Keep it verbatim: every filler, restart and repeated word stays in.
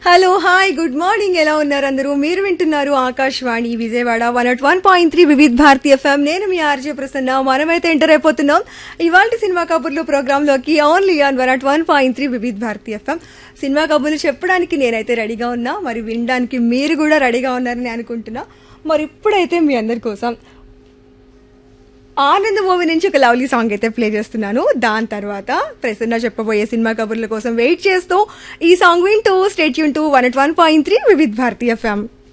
Hello hi good morning ఎలా ఉన్నారు అందరూ మీరు వింటున్నారు Akashvani Vijayawada one not one point three Vividh Bharati FM నేను మీ ఆర్జే ప్రసన్న మనమైతే ఎంటర్ అయిపోతున్నాం ఇవాళ సినిమా కబుర్లు ప్రోగ్రామ్ లోకి only on one not one point three Vividh Bharati FM cinema కబుర్లు చెప్పడానికి నేనైతే రెడీగా ఉన్నా మరి వినడానికి మీరు కూడా రెడీగా ఉన్నారని అనుకుంటున్నా మరి ఇప్పుడైతే మీ అందరి కోసం ఆనంద్ మూవీ నుంచి ఒక లవ్లీ సాంగ్ అయితే ప్లే చేస్తున్నాను దాని తర్వాత ప్రసన్న చెప్పబోయే సినిమా కబుర్ల కోసం వెయిట్ చేస్తూ ఈ సాంగ్ వింటూ state Yoon to one at one point three Vividh Bharati FM.